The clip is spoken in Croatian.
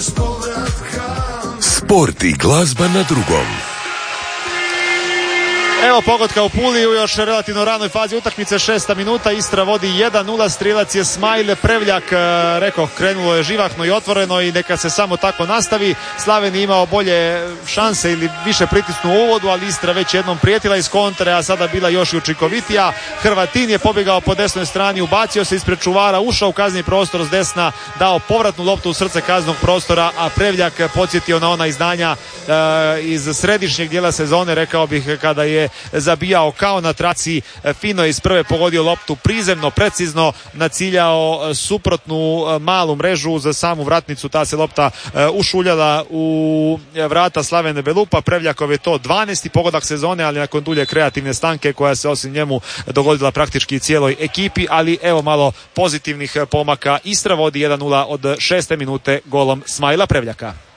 Sport i glazba na drugom. Evo pogotka u Puli u još relativno ranoj fazi utakmice, 6. minuta, Istra vodi 1-0, strilac je Smajle Prevljak, rekoh, krenulo je živahno i otvoreno i neka se samo tako nastavi. Slaven je imao bolje šanse ili više pritisnu u uvodu, ali Istra već jednom prijetila iz kontre, a sada bila još i učinkovitija. Hrvatin je pobjegao po desnoj strani, ubacio se ispred čuvara, ušao u kazni prostor s desna, dao povratnu loptu u srce kaznog prostora, a Prevljak podsjetio na ona izdanja iz središnjeg dijela sezone, rekao bih, kada je zabijao kao na traci, fino iz prve pogodio loptu, prizemno, precizno naciljao suprotnu malu mrežu za samu vratnicu, ta se lopta ušuljala u vrata Slavena Belupa. Prevljakov je to 12. pogodak sezone, ali nakon dulje kreativne stanke koja se osim njemu dogodila praktički cijeloj ekipi, ali evo malo pozitivnih pomaka. Istra vodi 1-0 od 6. minute golom Smajla Prevljaka.